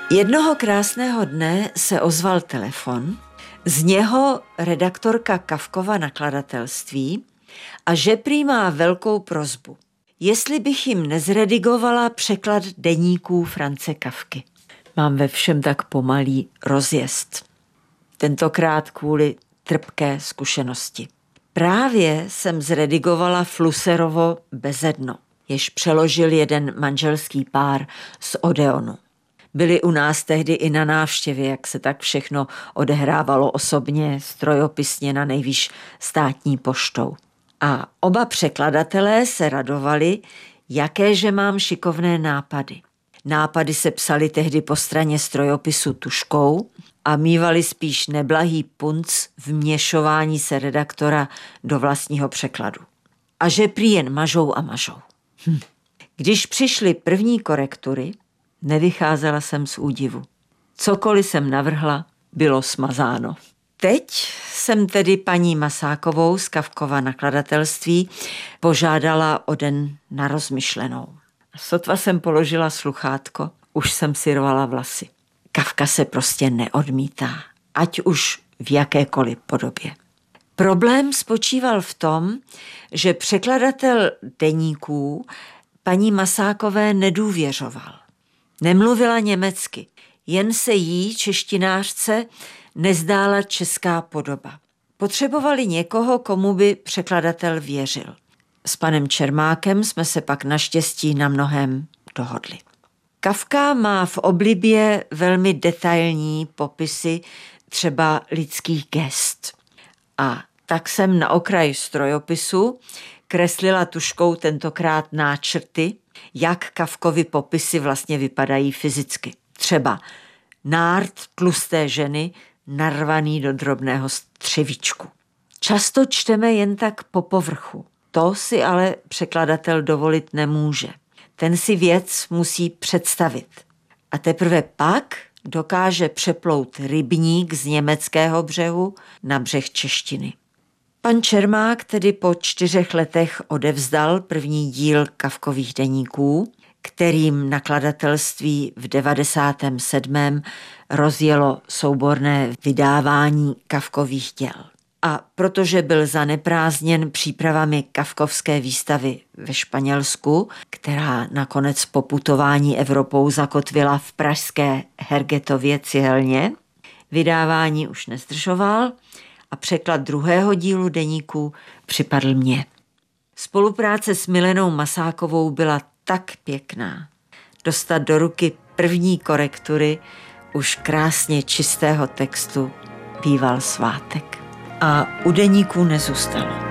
Jednoho krásného dne se ozval telefon, z něho redaktorka Kafkova nakladatelství a že prý má velkou prosbu. Jestli bych jim nezredigovala překlad deníků Franze Kafky. Mám ve všem tak pomalý rozjezd. Tentokrát kvůli trpké zkušenosti. Právě jsem zredigovala Flusserovo Bezedno, jež přeložil jeden manželský pár z Odeonu. Byli u nás tehdy i na návštěvě, jak se tak všechno odehrávalo osobně, strojopisně na nejvýš státní poštou. A oba překladatelé se radovali, jakéže mám šikovné nápady. Nápady se psaly tehdy po straně strojopisu tuškou a mívali spíš neblahý punc vměšování se redaktora do vlastního překladu. A že prý jen mažou a mažou. Když přišly první korektury, nevycházela jsem z údivu. Cokoliv jsem navrhla, bylo smazáno. Teď jsem tedy paní Masákovou z Kafkova nakladatelství požádala o den na rozmyšlenou. Sotva jsem položila sluchátko, už jsem si rvala vlasy. Kafka se prostě neodmítá, ať už v jakékoliv podobě. Problém spočíval v tom, že překladatel deníků paní Masákové nedůvěřoval. Nemluvila německy, jen se jí, češtinářce, nezdála česká podoba. Potřebovali někoho, komu by překladatel věřil. S panem Čermákem jsme se pak naštěstí na mnohém dohodli. Kafka má v oblibě velmi detailní popisy třeba lidských gest. A tak jsem na okraji strojopisu kreslila tuškou tentokrát náčrty, jak Kafkovy popisy vlastně vypadají fyzicky. Třeba nárt tlusté ženy narvaný do drobného střevíčku. Často čteme jen tak po povrchu. To si ale překladatel dovolit nemůže. Ten si věc musí představit. A teprve pak dokáže přeplout rybník z německého břehu na břeh češtiny. Pan Čermák tedy po 4 letech odevzdal první díl Kafkových deníků, kterým nakladatelství v 97. rozjelo souborné vydávání Kafkových děl. A protože byl zaneprázdněn přípravami Kafkovské výstavy ve Španělsku, která nakonec po putování Evropou zakotvila v pražské Hergetově cihelně, vydávání už nezdržoval a překlad druhého dílu deníku připadl mně. Spolupráce s Milenou Masákovou byla tak pěkná. Dostat do ruky první korektury už krásně čistého textu býval svátek. A u deníků nezůstalo.